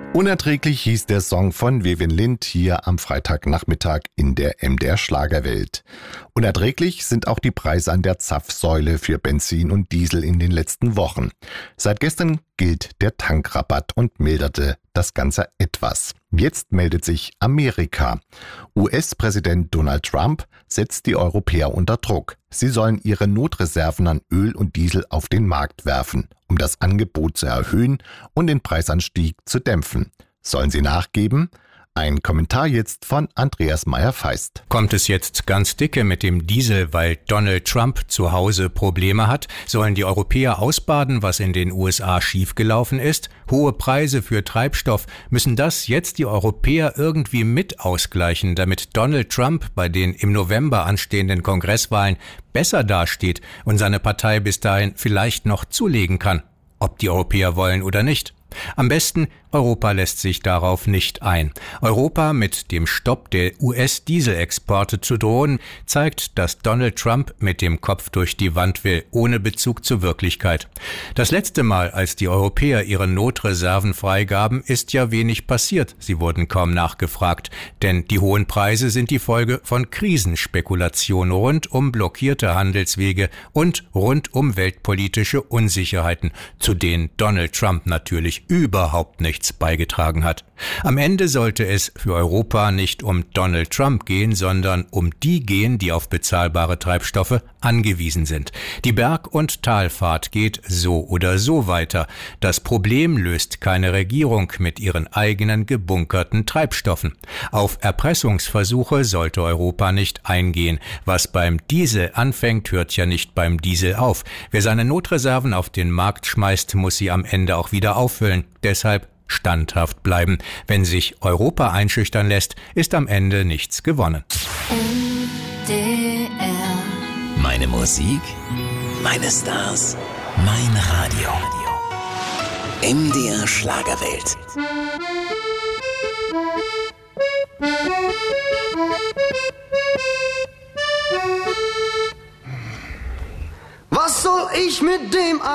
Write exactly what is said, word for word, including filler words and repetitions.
Unerträglich hieß der Song von Vivian Lind hier am Freitagnachmittag in der M D R Schlagerwelt. Unerträglich sind auch die Preise an der Zapfsäule für Benzin und Diesel in den letzten Wochen. Seit gestern gilt der Tankrabatt und milderte das Ganze etwas. Jetzt meldet sich Amerika. U S-Präsident Donald Trump setzt die Europäer unter Druck. Sie sollen ihre Notreserven an Öl und Diesel auf den Markt werfen, um das Angebot zu erhöhen und den Preisanstieg zu dämpfen. Sollen sie nachgeben? Ein Kommentar jetzt von Andreas Meyer-Feist. Kommt es jetzt ganz dicke mit dem Diesel, weil Donald Trump zu Hause Probleme hat? Sollen die Europäer ausbaden, was in den U S A schiefgelaufen ist? Hohe Preise für Treibstoff. Müssen das jetzt die Europäer irgendwie mit ausgleichen, damit Donald Trump bei den im November anstehenden Kongresswahlen besser dasteht und seine Partei bis dahin vielleicht noch zulegen kann? Ob die Europäer wollen oder nicht. Am besten, Europa lässt sich darauf nicht ein. Europa mit dem Stopp der U S-Dieselexporte zu drohen, zeigt, dass Donald Trump mit dem Kopf durch die Wand will, ohne Bezug zur Wirklichkeit. Das letzte Mal, als die Europäer ihre Notreserven freigaben, ist ja wenig passiert. Sie wurden kaum nachgefragt, denn die hohen Preise sind die Folge von Krisenspekulationen rund um blockierte Handelswege und rund um weltpolitische Unsicherheiten, zu denen Donald Trump natürlich überhaupt nichts beigetragen hat. Am Ende sollte es für Europa nicht um Donald Trump gehen, sondern um die gehen, die auf bezahlbare Treibstoffe angewiesen sind. Die Berg- und Talfahrt geht so oder so weiter. Das Problem löst keine Regierung mit ihren eigenen gebunkerten Treibstoffen. Auf Erpressungsversuche sollte Europa nicht eingehen. Was beim Diesel anfängt, hört ja nicht beim Diesel auf. Wer seine Notreserven auf den Markt schmeißt, muss sie am Ende auch wieder auffüllen. Deshalb standhaft bleiben. Wenn sich Europa einschüchtern lässt, ist am Ende nichts gewonnen. M D R. Meine Musik, meine Stars, mein Radio. M D R Schlagerwelt. Was soll ich mit dem